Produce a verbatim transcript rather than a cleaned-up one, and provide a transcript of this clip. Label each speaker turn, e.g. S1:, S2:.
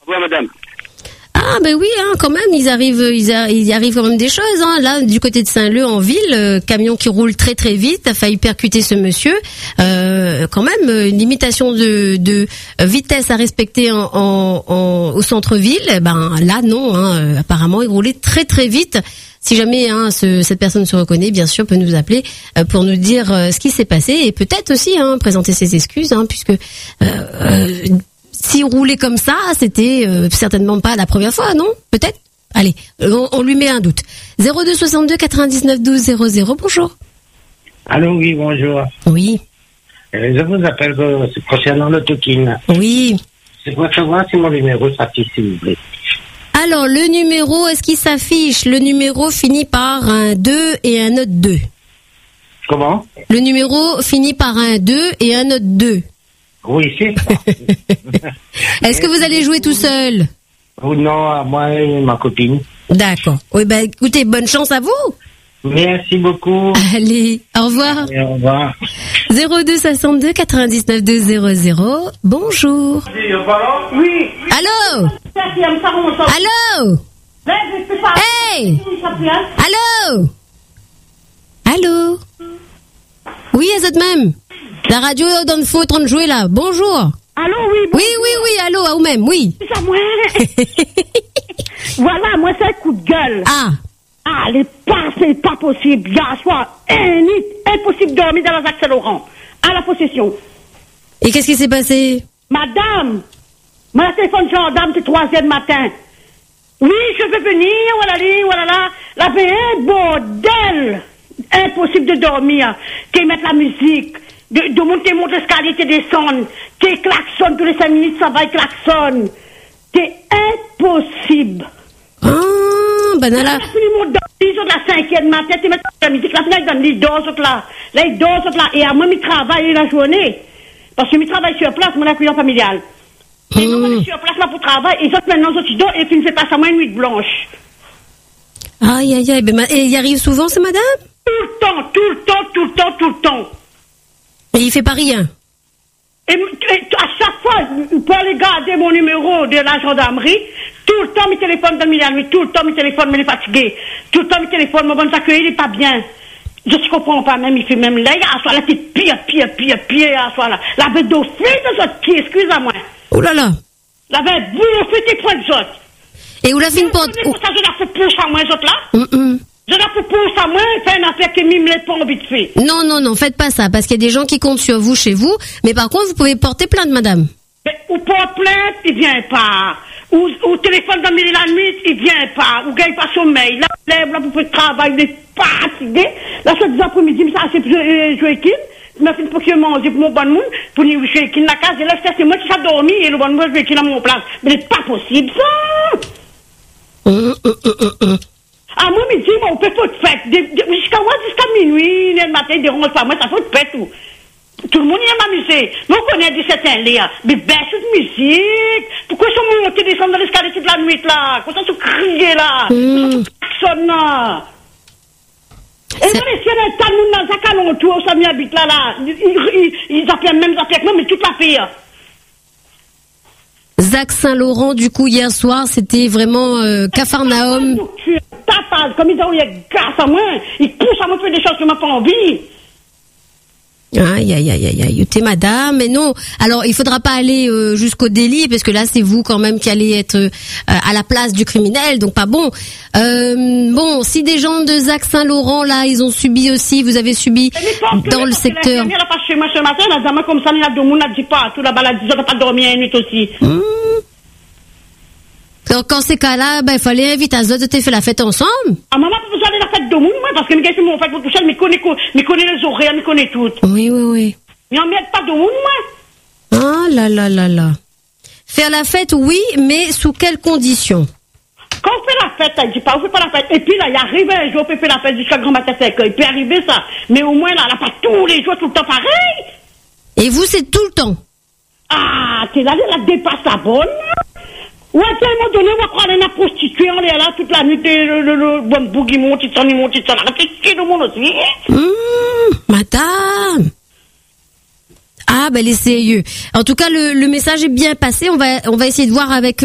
S1: Ouais, madame.
S2: Ah ben oui, hein, quand même, ils arrivent, ils, a, ils arrivent quand même des choses. Hein. Là, du côté de Saint-Leu, en ville, euh, camion qui roule très très vite, a failli percuter ce monsieur. Euh, quand même, une limitation de, de vitesse à respecter en, en, en, au centre-ville. Ben là, non. Hein, euh, apparemment, il roulait très très vite. Si jamais hein, ce, cette personne se reconnaît, bien sûr, peut nous appeler euh, pour nous dire euh, ce qui s'est passé et peut-être aussi hein, présenter ses excuses, hein, puisque. Euh, euh, Si rouler comme ça, c'était euh, certainement pas la première fois, non? Peut-être? Allez, on, on lui met un doute. zéro deux soixante-deux quatre-vingt-dix-neuf douze zéro zéro, bonjour.
S3: Allô, oui, bonjour.
S2: Oui.
S3: Euh, je vous appelle euh, concernant le token.
S2: Oui.
S3: C'est pour savoir si mon numéro s'affiche, s'il vous plaît.
S2: Alors, le numéro, est-ce qu'il s'affiche? Le numéro finit par un deux et un autre deux.
S3: Comment?
S2: Le numéro finit par un deux et un autre deux.
S3: Oui, c'est ça.
S2: Est-ce que vous allez jouer tout seul?
S3: Ou non, moi et ma copine.
S2: D'accord. Oui, ben écoutez, bonne chance à vous.
S3: Merci beaucoup.
S2: Allez, au revoir.
S3: Allez, au revoir.
S2: zéro deux soixante-deux quatre-vingt-dix-neuf douze zéro zéro. Bonjour.
S4: Oui.
S2: Allô? Allô? Hey! Allô? Allô? Oui, à cette même. La radio donne faux train de jouer là. Bonjour.
S4: Allô, oui.
S2: Oui, oui, oui, allô, à vous-même, oui.
S4: C'est ça, moi. Voilà, moi, c'est un coup de gueule.
S2: Ah.
S4: Ah, les pas, c'est pas possible. Hier soir, un nid, impossible de dormir dans la Jacques Saint-Laurent. À la possession.
S2: Et qu'est-ce qui s'est passé?
S4: Madame, mon téléphone gendarme, c'est trois heures du matin. Oui, je veux venir, voilà, voilà, là. Là, c'est un bordel. Impossible de dormir. Qu'ils mettent la musique. De, de monter, monter l'escalier, de descendre. Qu'ils klaxonnent tous les cinq minutes, ça va, ils klaxonnent. C'est impossible.
S2: Ah, ben là.
S4: Là, tout le monde dort, ils ont de la cinquième matin, ils mettent la musique, là, ils donnent, ils dorment, là. Là, ils dorment, là. Et à moi, ils travaillent la journée. Parce que ils travaillent sur place, mon accueillant familial. Et nous, on est sur place, là, pour travailler. Et autres, maintenant, ils dorment, et puis, ils ne font pas ça, moi, une nuit blanche.
S2: Aïe, aïe, aïe. Ben, et il arrive souvent, ce madame?
S4: Tout le temps, tout le temps, tout le temps, tout le temps.
S2: Et il fait pas rien?
S4: Et, et à chaque fois, pour aller garder mon numéro de la gendarmerie, tout le temps, mes téléphones dans la nuit, tout le temps, mes téléphones, mais il est fatigué. Tout le temps, mes téléphones, mon bon accueil, il est pas bien. Je ne comprends pas même, il fait même là, à soi là, c'est pire, pire, pire, pire, à soi là. La bête d'eau fait de votre pied, excusez-moi.
S2: Oh là là.
S4: La bête d'eau fait des points de autres.
S2: Et où la fin de porte?
S4: Je la fais plus à moi, autres là.
S2: Mm -mm.
S4: Je la fais plus à moi, faire une affaire qui mime les pas envie de faire.
S2: Non, non, non, faites pas ça, parce qu'il y a des gens qui comptent sur vous chez vous, mais par contre, vous pouvez porter plainte, madame.
S4: Mais, ou porte plainte, il vient pas. Ou, ou téléphone dans le milieu de la nuit, il vient pas. Ou gagne pas sommeil. Là, lève, là, pour faire le travail, il est fatigué. Là, ce des après-midi, mais ça, c'est pour jouer qui? Je me fais pour que je mange pour mon bon monde, pour nous jouer qui la case, et là, c'est moi qui s'est dormi, et le bon monde, je vais qui dans mon place. Mais c'est pas possible, ça!
S2: Hum, hum, hum, hum.
S4: Ah, moi, midi, moi, on peut pas de fête. Jusqu'à moi, jusqu'à minuit, le matin, il dérange pas. Moi, ça fait de fête, tout. Tout le monde y aime m'amuser. Moi, on connaît dix-sept ans, là. Mais ben, cette musique. Pourquoi ils sont montés, descendre dans l'escalier toute la nuit, là? Pourquoi ils sont criés, là? Pourquoi ils sont là? Et moi, les siens, les tas de monde dans un canon autour, ça m'y habite, là, là. Ils appellent même, ils appellent même, mais toute la fille.
S2: Jacques Saint-Laurent, du coup, hier soir, c'était vraiment euh, Capharnaüm.
S4: Tapage, comme ils ont eu grâce à moi, ils poussent à moi faire des choses que je n'ai pas envie.
S2: Aïe, aïe, aïe, aïe, aïe, t'es madame, mais non. Alors, il faudra pas aller euh, jusqu'au délit, parce que là, c'est vous quand même qui allez être euh, à la place du criminel, donc pas bon. Euh, bon, si des gens de Jacques Saint-Laurent, là, ils ont subi aussi, vous avez subi dans le secteur.
S4: Elle a pas chez moi ce matin, elle a dit comme ça, il y a deux monde, elle dit pas, tout là-bas, elle dit, je n'ai pas dormi une nuit aussi.
S2: Mmh. Donc, quand ces cas-là, ben, il fallait inviter à Zod de te faire la fête ensemble.
S4: Ah, maman, vous allez la fête de monde, moi, parce que mes gars, mon fait pour toucher, mais connaît, mais connaît les oreilles, mais connaît tout.
S2: Oui, oui, oui.
S4: Mais on met pas de monde, moi.
S2: Ah, là, là, là, là. Faire la fête, oui, mais sous quelles conditions?
S4: Quand on fait la fête, elle dit pas, on fait pas la fête. Et puis là, il arrive un jour, on peut faire la fête jusqu'à grand matin sec. Il peut arriver ça. Mais au moins, là, elle n'a pas tous les jours, tout le temps pareil.
S2: Et vous, c'est tout le temps?
S4: Ah, t'es là, elle dépasse la bonne. Ouais, à un moment donné, on va prendre une prostituée, on est là toute la nuit, le, le, le, bon boug, il monte, il s'en, il monte, il s'en, c'est le monde aussi.
S2: Mmh, madame. Ah, ben, les sérieux. En tout cas, le, le message est bien passé. On va, on va essayer de voir avec